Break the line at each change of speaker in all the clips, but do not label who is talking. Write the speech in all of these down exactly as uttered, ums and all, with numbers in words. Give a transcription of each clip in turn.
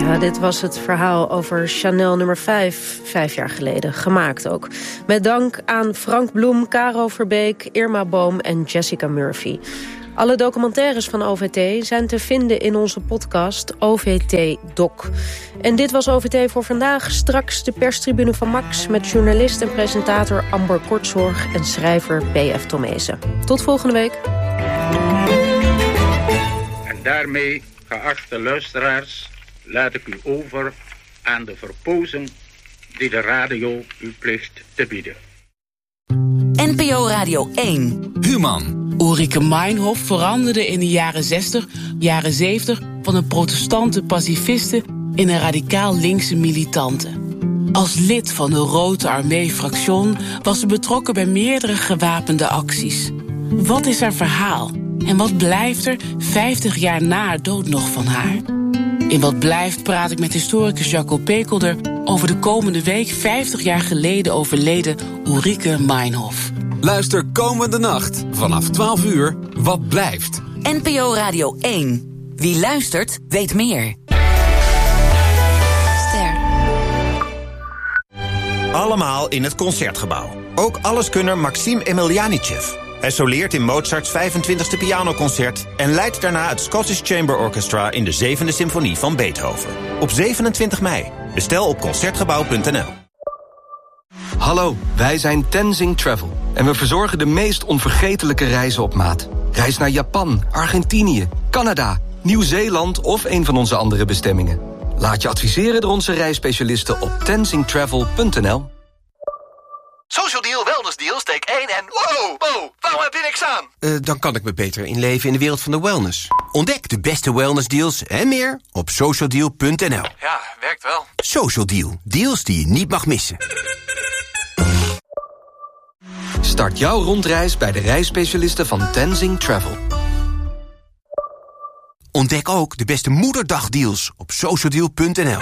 Ja, dit was het verhaal over Chanel nummer vijf, vijf jaar geleden, gemaakt ook. Met dank aan Frank Bloem, Caro Verbeek, Irma Boom en Jessica Murphy. Alle documentaires van O V T zijn te vinden in onze podcast O V T Doc. En dit was O V T voor vandaag. Straks de perstribune van Max met journalist en presentator Amber Kortzorg en schrijver P F Tomezen. Tot volgende week.
En daarmee, geachte luisteraars, laat ik u over aan de verpozen die de radio u plicht te bieden.
N P O Radio één.
Human.
Ulrike Meinhof veranderde in de jaren zestig, jaren zeventig... van een protestante pacifiste in een radicaal linkse militante. Als lid van de Rote Armee-fractie was ze betrokken bij meerdere gewapende acties. Wat is haar verhaal? En wat blijft er vijftig jaar na haar dood nog van haar? In Wat Blijft praat ik met historicus Jacco Pekelder over de komende week vijftig jaar geleden overleden Ulrike Meinhof.
Luister komende nacht vanaf twaalf uur Wat Blijft.
N P O Radio één. Wie luistert, weet meer. Ster.
Allemaal in het Concertgebouw. Ook alleskunner Maxim Emelianichev. Hij soleert in Mozarts vijfentwintigste pianoconcert en leidt daarna het Scottish Chamber Orchestra in de zevende symfonie van Beethoven. Op zevenentwintig mei. Bestel op concertgebouw punt n l.
Hallo, wij zijn Tenzing Travel. En we verzorgen de meest onvergetelijke reizen op maat. Reis naar Japan, Argentinië, Canada, Nieuw-Zeeland of een van onze andere bestemmingen. Laat je adviseren door onze reisspecialisten op tenzing travel punt n l.
Social Deal, Wellness Deal, steek één en... Wow, wow, waarom heb je niks aan?
Uh, dan kan ik me beter inleven in de wereld van de wellness. Ontdek de beste wellnessdeals en meer op social deal punt n l.
Ja, werkt wel.
Social Deal, deals die je niet mag missen.
Start jouw rondreis bij de reisspecialisten van Tenzing Travel.
Ontdek ook de beste moederdagdeals op social deal punt n l.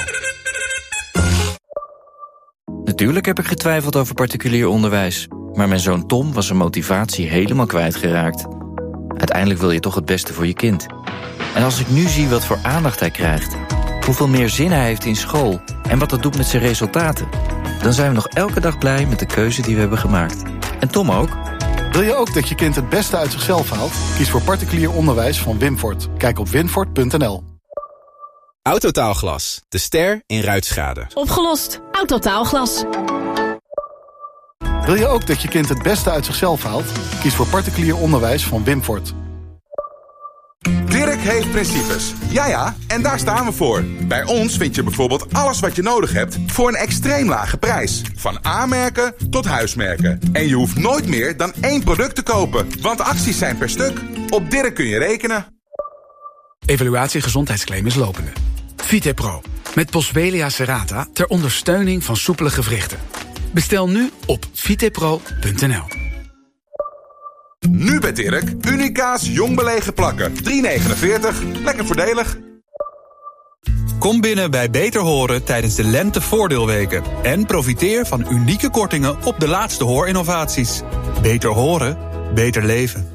Natuurlijk heb ik getwijfeld over particulier onderwijs. Maar mijn zoon Tom was zijn motivatie helemaal kwijtgeraakt. Uiteindelijk wil je toch het beste voor je kind. En als ik nu zie wat voor aandacht hij krijgt, hoeveel meer zin hij heeft in school en wat dat doet met zijn resultaten, dan zijn we nog elke dag blij met de keuze die we hebben gemaakt. En Tom ook.
Wil je ook dat je kind het beste uit zichzelf haalt? Kies voor particulier onderwijs van Winfort. Kijk op winfort punt n l.
Autotaalglas, de ster in ruitschade.
Opgelost. Autotaalglas.
Wil je ook dat je kind het beste uit zichzelf haalt? Kies voor particulier onderwijs van Winfort.
Dirk heeft principes. Ja ja, en daar staan we voor. Bij ons vind je bijvoorbeeld alles wat je nodig hebt voor een extreem lage prijs. Van A-merken tot huismerken. En je hoeft nooit meer dan één product te kopen, want acties zijn per stuk. Op Dirk kun je rekenen.
Evaluatie gezondheidsclaim is lopende. VitePro, met Boswellia serrata ter ondersteuning van soepele gewrichten. Bestel nu op vitepro punt n l.
Nu bij Dirk, Unica's jong belegen plakken. drie negenenveertig, lekker voordelig.
Kom binnen bij Beter Horen tijdens de lentevoordeelweken. En profiteer van unieke kortingen op de laatste hoorinnovaties. Beter horen, beter leven.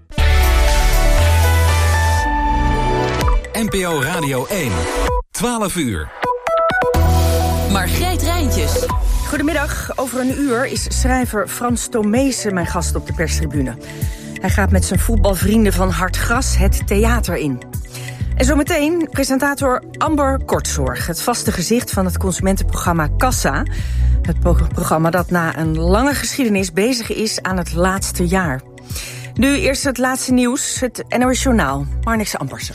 N P O Radio één, twaalf uur.
Margreet Rijntjes.
Goedemiddag. Over een uur is schrijver Frans Tomezen mijn gast op de perstribune. Hij gaat met zijn voetbalvrienden van Hartgras het theater in. En zometeen presentator Amber Kortzorg, het vaste gezicht van het consumentenprogramma Kassa. Het programma dat na een lange geschiedenis bezig is aan het laatste jaar. Nu eerst het laatste nieuws, het N O S Journaal. Marnix Ampersen.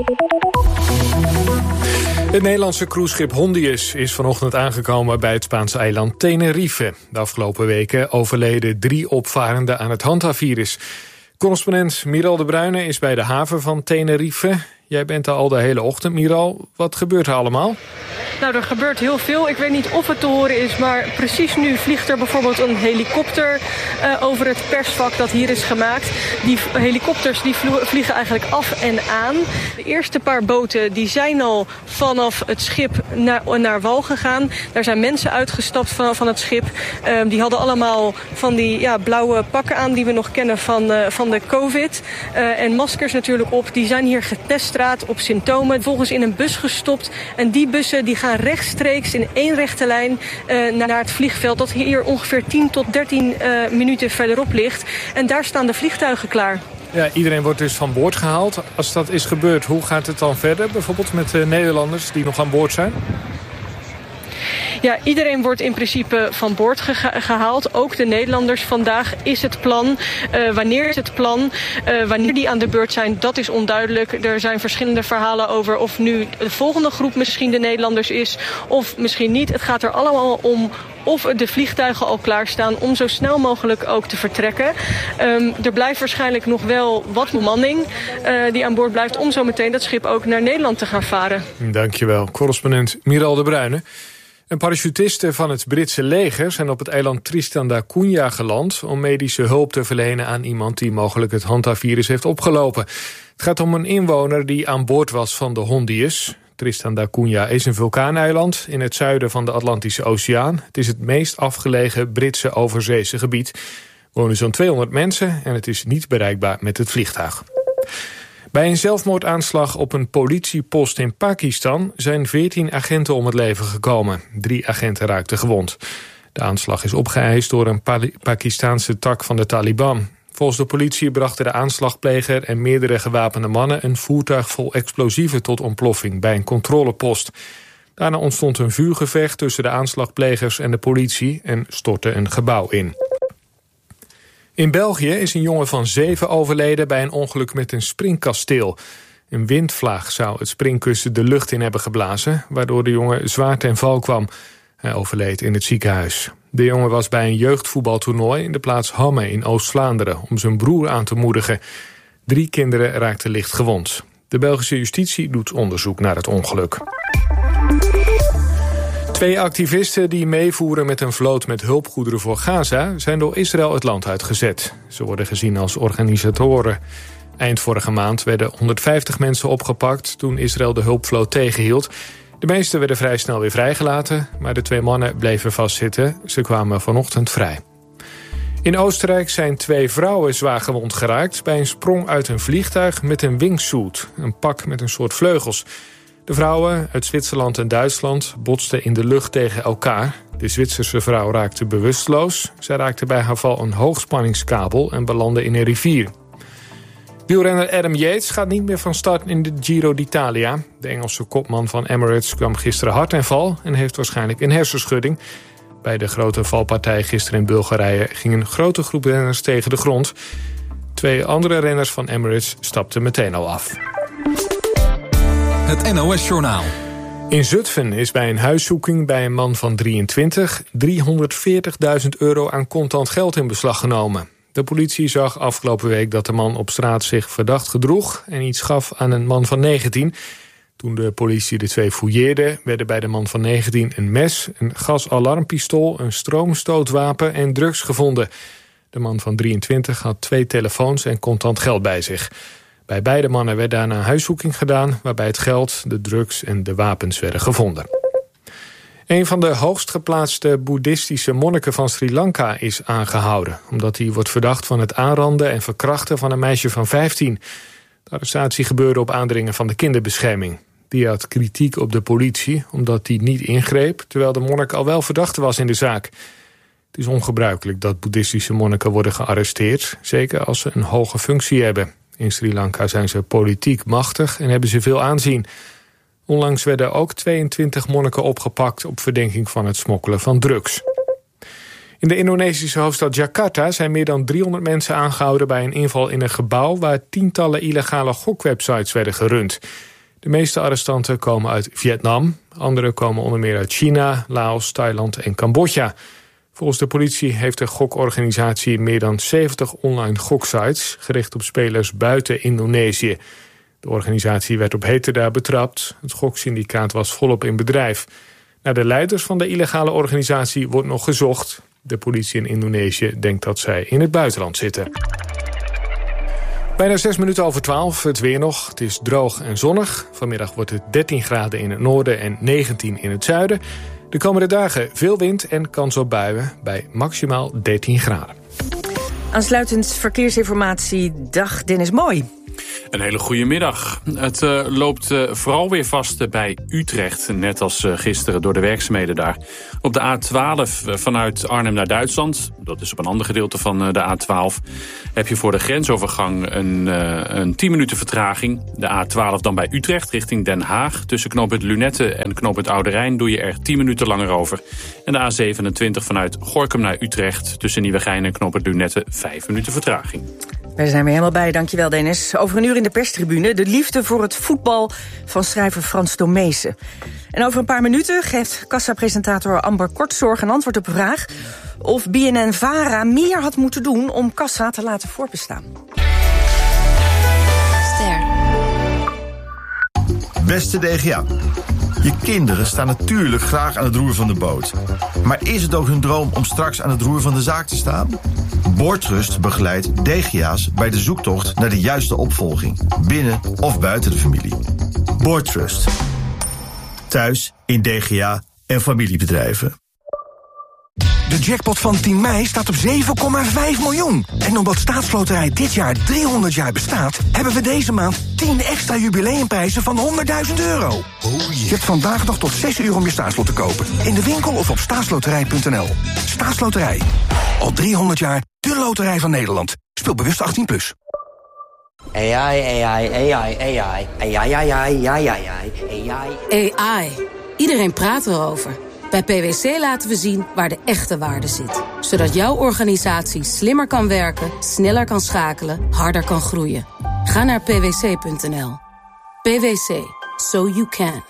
Het Nederlandse cruiseschip Hondius is vanochtend aangekomen bij het Spaanse eiland Tenerife. De afgelopen weken overleden drie opvarenden aan het Hanta-virus. Correspondent Miral de Bruyne is bij de haven van Tenerife. Jij bent er al de hele ochtend, Miral. Wat gebeurt er allemaal?
Nou, er gebeurt heel veel. Ik weet niet of het te horen is, maar precies nu vliegt er bijvoorbeeld een helikopter uh, over het persvak dat hier is gemaakt. Die helikopters die vliegen eigenlijk af en aan. De eerste paar boten die zijn al vanaf het schip naar, naar wal gegaan. Daar zijn mensen uitgestapt van, van het schip. Uh, die hadden allemaal van die ja, blauwe pakken aan die we nog kennen van, uh, van de COVID. Uh, en maskers natuurlijk op. Die zijn hier getest straat op symptomen. Volgens in een bus gestopt. En die bussen die gaan rechtstreeks in één rechte lijn uh, naar het vliegveld. Dat hier ongeveer tien tot dertien uh, minuten verderop ligt. En daar staan de vliegtuigen klaar.
Ja, iedereen wordt dus van boord gehaald. Als dat is gebeurd, hoe gaat het dan verder? Bijvoorbeeld met de Nederlanders die nog aan boord zijn?
Ja, iedereen wordt in principe van boord ge- gehaald. Ook de Nederlanders. Vandaag is het plan. Uh, wanneer is het plan? Uh, wanneer die aan de beurt zijn, dat is onduidelijk. Er zijn verschillende verhalen over of nu de volgende groep misschien de Nederlanders is. Of misschien niet. Het gaat er allemaal om of de vliegtuigen al klaarstaan om zo snel mogelijk ook te vertrekken. Um, er blijft waarschijnlijk nog wel wat bemanning uh, die aan boord blijft om zo meteen dat schip ook naar Nederland te gaan varen.
Dankjewel, correspondent Miral de Bruyne. En parachutisten van het Britse leger zijn op het eiland Tristan da Cunha geland om medische hulp te verlenen aan iemand die mogelijk het Hanta-virus heeft opgelopen. Het gaat om een inwoner die aan boord was van de Hondius. Tristan da Cunha is een vulkaaneiland in het zuiden van de Atlantische Oceaan. Het is het meest afgelegen Britse overzeese gebied. Er wonen zo'n tweehonderd mensen en het is niet bereikbaar met het vliegtuig. Bij een zelfmoordaanslag op een politiepost in Pakistan zijn veertien agenten om het leven gekomen. Drie agenten raakten gewond. De aanslag is opgeëist door een Pakistaanse tak van de Taliban. Volgens de politie brachten de aanslagpleger en meerdere gewapende mannen een voertuig vol explosieven tot ontploffing bij een controlepost. Daarna ontstond een vuurgevecht tussen de aanslagplegers en de politie en stortte een gebouw in. In België is een jongen van zeven overleden bij een ongeluk met een springkasteel. Een windvlaag zou het springkussen de lucht in hebben geblazen, waardoor de jongen zwaar ten val kwam. Hij overleed in het ziekenhuis. De jongen was bij een jeugdvoetbaltoernooi in de plaats Hamme in Oost-Vlaanderen om zijn broer aan te moedigen. Drie kinderen raakten licht gewond. De Belgische justitie doet onderzoek naar het ongeluk. Twee activisten die meevoeren met een vloot met hulpgoederen voor Gaza zijn door Israël het land uitgezet. Ze worden gezien als organisatoren. Eind vorige maand werden honderdvijftig mensen opgepakt toen Israël de hulpvloot tegenhield. De meesten werden vrij snel weer vrijgelaten, maar de twee mannen bleven vastzitten. Ze kwamen vanochtend vrij. In Oostenrijk zijn twee vrouwen zwaar gewond geraakt bij een sprong uit een vliegtuig met een wingsuit, een pak met een soort vleugels. De vrouwen uit Zwitserland en Duitsland botsten in de lucht tegen elkaar. De Zwitserse vrouw raakte bewusteloos. Zij raakte bij haar val een hoogspanningskabel en belandde in een rivier. Wielrenner Adam Yates gaat niet meer van start in de Giro d'Italia. De Engelse kopman van Emirates kwam gisteren hard ten val en heeft waarschijnlijk een hersenschudding. Bij de grote valpartij gisteren in Bulgarije ging een grote groep renners tegen de grond. Twee andere renners van Emirates stapten meteen al af.
Het N O S-journaal.
In Zutphen is bij een huiszoeking bij een man van drieëntwintig... driehonderdveertigduizend euro aan contant geld in beslag genomen. De politie zag afgelopen week dat de man op straat zich verdacht gedroeg en iets gaf aan een man van negentien. Toen de politie de twee fouilleerde, werden bij de man van negentien een mes, een gasalarmpistool, een stroomstootwapen en drugs gevonden. De man van drieëntwintig had twee telefoons en contant geld bij zich. Bij beide mannen werd daarna huiszoeking gedaan, waarbij het geld, de drugs en de wapens werden gevonden. Een van de hoogst geplaatste boeddhistische monniken van Sri Lanka is aangehouden, omdat hij wordt verdacht van het aanranden en verkrachten van een meisje van vijftien. De arrestatie gebeurde op aandringen van de kinderbescherming. Die had kritiek op de politie, omdat die niet ingreep, terwijl de monnik al wel verdachte was in de zaak. Het is ongebruikelijk dat boeddhistische monniken worden gearresteerd, zeker als ze een hoge functie hebben. In Sri Lanka zijn ze politiek machtig en hebben ze veel aanzien. Onlangs werden ook tweeëntwintig monniken opgepakt op verdenking van het smokkelen van drugs. In de Indonesische hoofdstad Jakarta zijn meer dan driehonderd mensen aangehouden bij een inval in een gebouw waar tientallen illegale gokwebsites werden gerund. De meeste arrestanten komen uit Vietnam, anderen komen onder meer uit China, Laos, Thailand en Cambodja. Volgens de politie heeft de gokorganisatie meer dan zeventig online goksites gericht op spelers buiten Indonesië. De organisatie werd op heterdaad betrapt. Het goksyndicaat was volop in bedrijf. Naar de leiders van de illegale organisatie wordt nog gezocht. De politie in Indonesië denkt dat zij in het buitenland zitten. Bijna zes minuten over twaalf, het weer nog. Het is droog en zonnig. Vanmiddag wordt het dertien graden in het noorden en negentien in het zuiden. De komende dagen veel wind en kans op buien bij maximaal dertien graden.
Aansluitend verkeersinformatie. Dag Dennis Mooi.
Een hele goede middag. Het uh, loopt uh, vooral weer vast uh, bij Utrecht. Net als uh, gisteren door de werkzaamheden daar. Op de A twaalf uh, vanuit Arnhem naar Duitsland. Dat is op een ander gedeelte van uh, de A twaalf. Heb je voor de grensovergang een, uh, een tien minuten vertraging. De A twaalf dan bij Utrecht richting Den Haag. Tussen knooppunt Lunette en knooppunt Oude Rijn doe je er tien minuten langer over. En de A zevenentwintig vanuit Gorinchem naar Utrecht. Tussen Nieuwegein en knooppunt Lunette vijf minuten vertraging.
Wij zijn weer helemaal bij, dankjewel Dennis. Over een uur in de perstribune, de liefde voor het voetbal van schrijver Frans Tomezen. En over een paar minuten geeft Kassa-presentator Amber Kortzorg een antwoord op een vraag of B N N-Vara meer had moeten doen om Kassa te laten voortbestaan.
Ster. Beste D G A. Je kinderen staan natuurlijk graag aan het roer van de boot. Maar is het ook hun droom om straks aan het roer van de zaak te staan? Boordtrust begeleidt D G A's bij de zoektocht naar de juiste opvolging, binnen of buiten de familie. Boordtrust. Thuis, in D G A en familiebedrijven.
De jackpot van tien mei staat op zeven komma vijf miljoen. En omdat Staatsloterij dit jaar driehonderd jaar bestaat, hebben we deze maand tien extra jubileumprijzen van honderdduizend euro. Oh yeah. Je hebt vandaag nog tot zes uur om je staatslot te kopen. In de winkel of op staatsloterij punt n l. Staatsloterij. Al driehonderd jaar de loterij van Nederland. Speel bewust achttien plus.
A I, A I, A I, A I, A I, A I, A I, A I, A I.
A I. Iedereen praat erover. Bij P W C laten we zien waar de echte waarde zit. Zodat jouw organisatie slimmer kan werken, sneller kan schakelen, harder kan groeien. Ga naar p w c punt n l. P W C. So you can.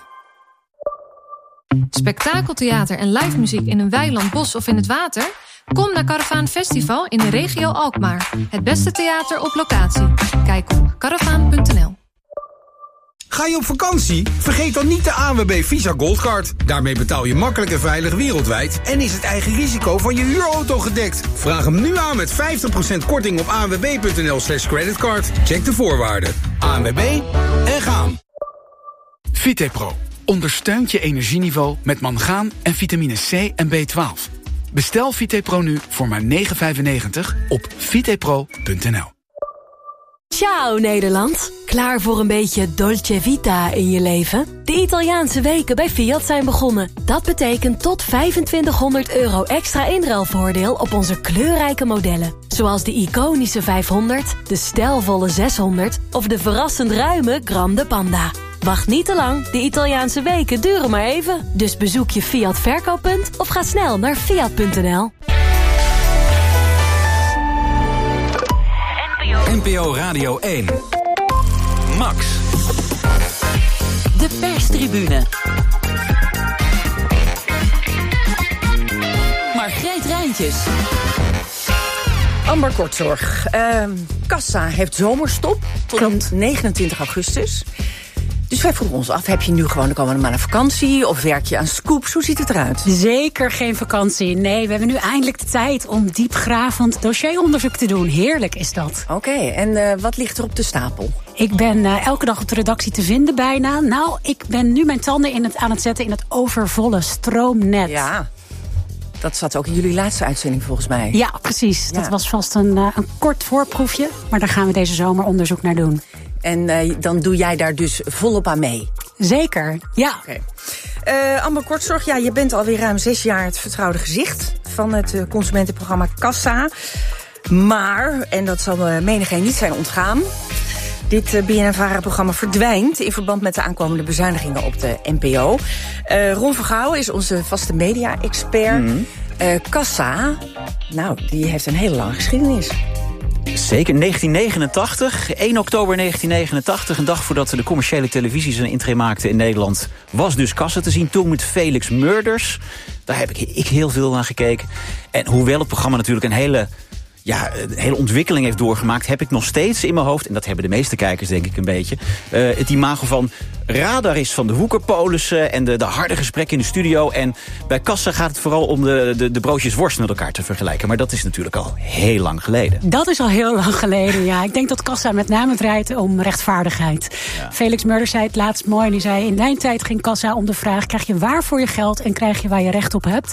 Spektakeltheater en live muziek in een weiland, bos of in het water? Kom naar Caravaan Festival in de regio Alkmaar. Het beste theater op locatie. Kijk op caravaan punt n l.
Ga je op vakantie? Vergeet dan niet de A N W B Visa Goldcard. Daarmee betaal je makkelijk en veilig wereldwijd en is het eigen risico van je huurauto gedekt. Vraag hem nu aan met vijftig procent korting op a n w b punt n l slash creditcard. Check de voorwaarden. A N W B en gaan.
Vitepro ondersteunt je energieniveau met mangaan en vitamine C en B twaalf. Bestel Vitepro nu voor maar negen vijfennegentig op vitepro punt n l.
Ciao Nederland. Klaar voor een beetje Dolce Vita in je leven? De Italiaanse weken bij Fiat zijn begonnen. Dat betekent tot vijfentwintighonderd euro extra inruilvoordeel op onze kleurrijke modellen. Zoals de iconische vijfhonderd, de stijlvolle zeshonderd of de verrassend ruime Grande Panda. Wacht niet te lang, de Italiaanse weken duren maar even. Dus bezoek je Fiat verkooppunt of ga snel naar fiat punt n l.
N P O Radio één. Max.
De perstribune. Margreet Rijntjes.
Amber Kortzorg. Uh, Kassa heeft zomerstop tot negenentwintig augustus. Dus wij vroegen ons af, heb je nu gewoon de komende maanden vakantie of werk je aan scoops? Hoe ziet het eruit?
Zeker geen vakantie. Nee, we hebben nu eindelijk de tijd om diepgravend dossieronderzoek te doen. Heerlijk is dat.
Oké, okay, en uh, wat ligt er op de stapel?
Ik ben uh, elke dag op de redactie te vinden bijna. Nou, ik ben nu mijn tanden in het, aan het zetten in het overvolle stroomnet.
Ja. Dat zat ook in jullie laatste uitzending volgens mij.
Ja, precies. Ja. Dat was vast een, uh, een kort voorproefje. Maar daar gaan we deze zomer onderzoek naar doen.
En uh, dan doe jij daar dus volop aan mee?
Zeker, ja.
Okay. Uh, Amber Kortzorg, ja, je bent alweer ruim zes jaar het vertrouwde gezicht van het uh, consumentenprogramma Kassa. Maar, en dat zal uh, menigeen niet zijn ontgaan, dit uh, B N N-Vara-programma verdwijnt in verband met de aankomende bezuinigingen op de N P O. Uh, Ron Vergouwen is onze vaste media-expert. Mm-hmm. Uh, Kassa, nou, die heeft een hele lange geschiedenis.
Zeker, negentien negenentachtig, één oktober negentien negenentachtig... een dag voordat de commerciële televisie zijn intree maakte in Nederland... was dus Kassa te zien, toen met Felix Murders. Daar heb ik, ik heel veel naar gekeken. En hoewel het programma natuurlijk een hele... ja, een hele ontwikkeling heeft doorgemaakt... heb ik nog steeds in mijn hoofd, en dat hebben de meeste kijkers denk ik een beetje... Uh, het imago van radar is van de woekerpolissen... en de, de harde gesprekken in de studio. En bij Kassa gaat het vooral om de, de, de broodjes worst met elkaar te vergelijken. Maar dat is natuurlijk al heel lang geleden.
Dat is al heel lang geleden, ja. Ik denk dat Kassa met name draait om rechtvaardigheid. Ja. Felix Murders zei het laatst mooi. En die zei, in mijn tijd ging Kassa om de vraag... krijg je waar voor je geld en krijg je waar je recht op hebt...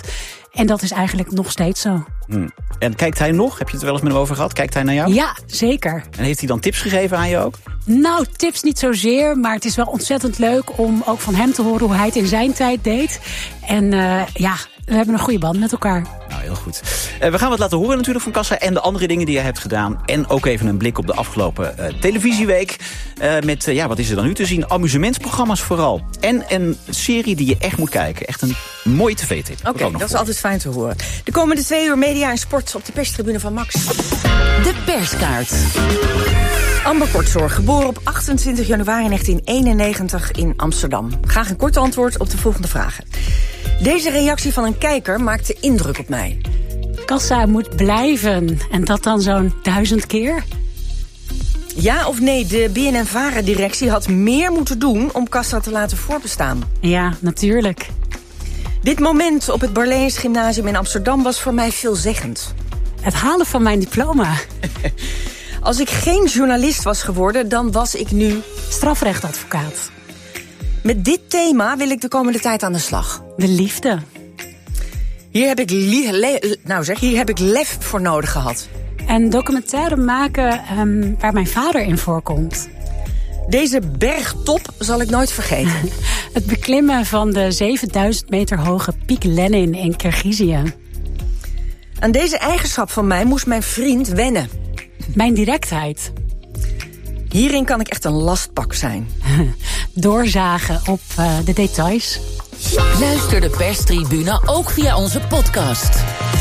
En dat is eigenlijk nog steeds zo.
Hmm. En kijkt hij nog? Heb je het er wel eens met hem over gehad? Kijkt hij naar jou?
Ja, zeker.
En heeft hij dan tips gegeven aan je ook?
Nou, tips niet zozeer, maar het is wel ontzettend leuk om ook van hem te horen hoe hij het in zijn tijd deed. En uh, ja, we hebben een goede band met elkaar.
Nou, heel goed. Uh, we gaan wat laten horen natuurlijk van Kassa en de andere dingen die je hebt gedaan. En ook even een blik op de afgelopen uh, televisieweek. Uh, met, uh, ja, wat is er dan nu te zien? Amusementsprogramma's vooral. En een serie die je echt moet kijken. Echt een mooie tv-tip.
Oké, okay, dat is altijd fijn te horen. De komende twee uur media en sport op de perstribune van Max.
De perskaart.
Amber Kortzorg, geboren op achtentwintig januari negentien eenennegentig in Amsterdam. Graag een kort antwoord op de volgende vragen. Deze reactie van een kijker maakte indruk op mij.
Kassa moet blijven. En dat dan zo'n duizend keer?
Ja of nee, de B N N-Vara-directie had meer moeten doen om Kassa te laten voorbestaan.
Ja, natuurlijk.
Dit moment op het Barleens Gymnasium in Amsterdam was voor mij veelzeggend.
Het halen van mijn diploma.
Als ik geen journalist was geworden, dan was ik nu
strafrechtadvocaat.
Met dit thema wil ik de komende tijd aan de slag.
De liefde.
Hier heb ik, li- le- nou zeg, hier heb ik lef voor nodig gehad.
En documentaire maken um, waar mijn vader in voorkomt.
Deze bergtop zal ik nooit vergeten.
Het beklimmen van de zevenduizend meter hoge Piek Lenin in Kirgizië.
Aan deze eigenschap van mij moest mijn vriend wennen.
Mijn directheid.
Hierin kan ik echt een lastpak zijn.
Doorzagen op uh, de details.
Luister de perstribune ook via onze podcast.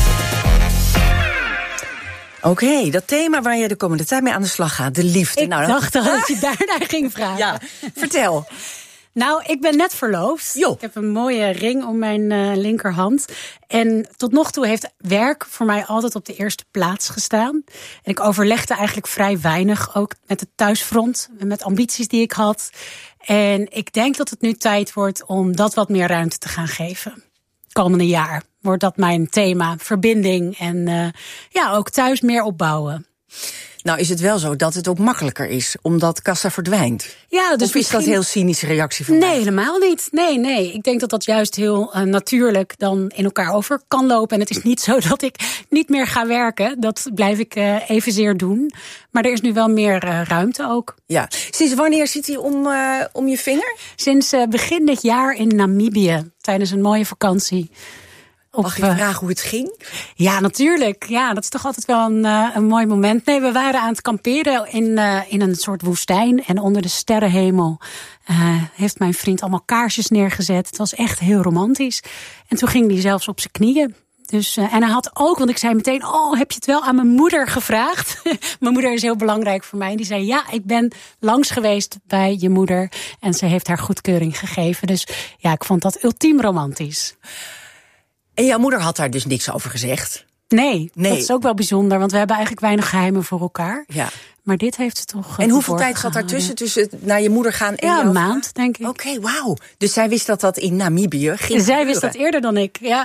Oké, okay, dat thema waar je de komende tijd mee aan de slag gaat, de liefde.
Ik
nou,
dacht dat ah. je daarnaar ging vragen.
Ja, vertel.
Nou, ik ben net verloofd.
Jo.
Ik heb een mooie ring om mijn uh, linkerhand. En tot nog toe heeft werk voor mij altijd op de eerste plaats gestaan. En ik overlegde eigenlijk vrij weinig, ook met het thuisfront en met ambities die ik had. En ik denk dat het nu tijd wordt om dat wat meer ruimte te gaan geven. Komende jaar wordt dat mijn thema, verbinding en uh, ja, ook thuis meer opbouwen.
Nou is het wel zo dat het ook makkelijker is, omdat Kassa verdwijnt.
Ja, dus
of is misschien... dat een heel cynische reactie van
Nee,
mij?
helemaal niet. Nee, nee. Ik denk dat dat juist heel uh, natuurlijk dan in elkaar over kan lopen. En het is niet zo dat ik niet meer ga werken. Dat blijf ik uh, evenzeer doen. Maar er is nu wel meer uh, ruimte ook.
Ja. Sinds wanneer zit hij om, uh, om je vinger?
Sinds uh, begin dit jaar in Namibië, tijdens een mooie vakantie.
Of, Mag ik uh, vragen hoe het ging?
Ja, natuurlijk. Ja, dat is toch altijd wel een, uh, een mooi moment. Nee, we waren aan het kamperen in, uh, in een soort woestijn. En onder de sterrenhemel uh, heeft mijn vriend allemaal kaarsjes neergezet. Het was echt heel romantisch. En toen ging hij zelfs op zijn knieën. Dus, uh, en hij had ook, want ik zei meteen, oh, heb je het wel aan mijn moeder gevraagd? Mijn moeder is heel belangrijk voor mij. En die zei, ja, ik ben langs geweest bij je moeder. En ze heeft haar goedkeuring gegeven. Dus ja, ik vond dat ultiem romantisch.
En jouw moeder had daar dus niks over gezegd?
Nee, nee, dat is ook wel bijzonder, want we hebben eigenlijk weinig geheimen voor elkaar.
Ja.
Maar dit heeft ze toch.
En hoeveel tijd zat daartussen, tussen naar je moeder gaan en
ja,
jou?
Een maand, denk ik.
Oké, okay, wauw. Dus zij wist dat dat in Namibië ging gebeuren.
Zij wist dat eerder dan ik, ja.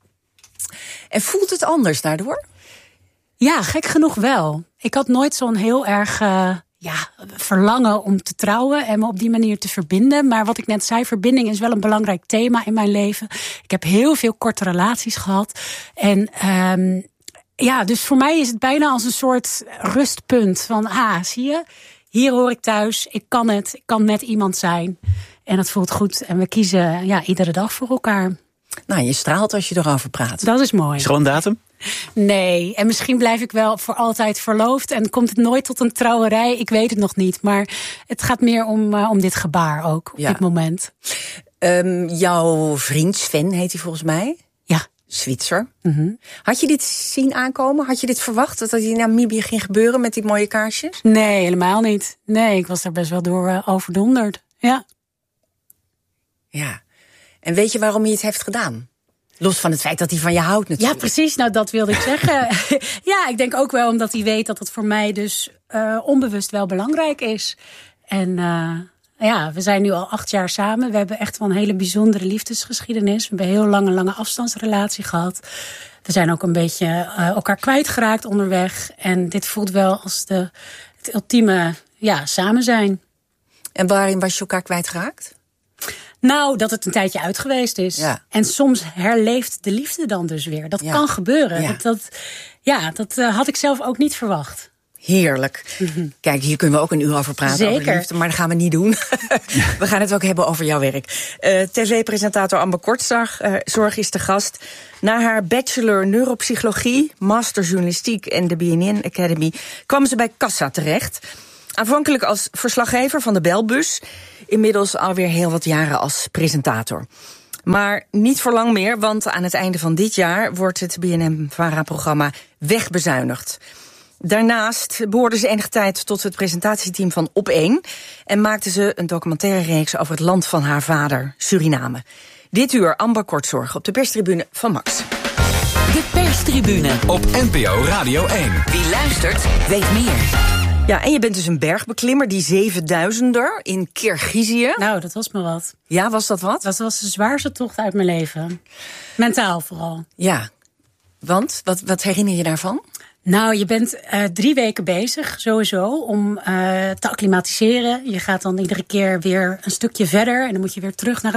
En voelt het anders daardoor?
Ja, gek genoeg wel. Ik had nooit zo'n heel erg uh, ja, verlangen om te trouwen en me op die manier te verbinden. Maar wat ik net zei, verbinding is wel een belangrijk thema in mijn leven. Ik heb heel veel korte relaties gehad. En um, ja, dus voor mij is het bijna als een soort rustpunt. Van, ah, zie je, hier hoor ik thuis, ik kan het, ik kan met iemand zijn. En dat voelt goed. En we kiezen ja, iedere dag voor elkaar.
Nou, je straalt als je erover praat.
Dat is mooi.
Is er al een datum?
Nee, en misschien blijf ik wel voor altijd verloofd en komt het nooit tot een trouwerij. Ik weet het nog niet, maar het gaat meer om, uh, om dit gebaar ook op ja. dit moment.
Um, jouw vriend Sven heet hij volgens mij?
Ja.
Zwitser.
Mm-hmm.
Had je dit zien aankomen? Had je dit verwacht, dat dat in Namibië ging gebeuren met die mooie kaarsjes?
Nee, helemaal niet. Nee, ik was daar best wel door uh, overdonderd. Ja.
Ja. En weet je waarom hij het heeft gedaan? Los van het feit dat hij van je houdt natuurlijk.
Ja, precies. Nou, dat wilde ik zeggen. Ja, ik denk ook wel omdat hij weet dat het voor mij dus uh, onbewust wel belangrijk is. En uh, ja, we zijn nu al acht jaar samen. We hebben echt wel een hele bijzondere liefdesgeschiedenis. We hebben een heel lange, lange afstandsrelatie gehad. We zijn ook een beetje uh, elkaar kwijtgeraakt onderweg. En dit voelt wel als de, het ultieme ja, samen zijn.
En waarin was je elkaar kwijtgeraakt?
Nou, dat het een tijdje uit geweest is.
Ja.
En soms herleeft de liefde dan dus weer. Dat
Ja.
kan gebeuren.
Ja.
Dat, dat, ja, dat uh, had ik zelf ook niet verwacht.
Heerlijk. Mm-hmm. Kijk, hier kunnen we ook een uur over praten.
Zeker.
Over liefde, maar dat gaan we niet doen. We gaan het ook hebben over jouw werk. Uh, tv-presentator Amber Kortzorg uh, zorg is de gast. Na haar bachelor neuropsychologie, master journalistiek en de B N N Academy kwam ze bij Kassa terecht. Aanvankelijk als verslaggever van de Belbus. Inmiddels alweer heel wat jaren als presentator. Maar niet voor lang meer, want aan het einde van dit jaar wordt het B N N-VARA-programma wegbezuinigd. Daarnaast behoorde ze enige tijd tot het presentatieteam van Op één en maakte ze een documentaire reeks over het land van haar vader, Suriname. Dit uur Amber Kortzorg op de perstribune van Max.
De perstribune
op N P O Radio één.
Wie luistert, weet meer.
Ja, en je bent dus een bergbeklimmer, die zevenduizender in Kirgizië.
Nou, dat was me wat.
Ja, was dat wat?
Dat was de zwaarste tocht uit mijn leven. Mentaal vooral.
Ja, want? Wat, wat herinner je daarvan?
Nou, je bent uh, drie weken bezig, sowieso, om uh, te acclimatiseren. Je gaat dan iedere keer weer een stukje verder en dan moet je weer terug naar het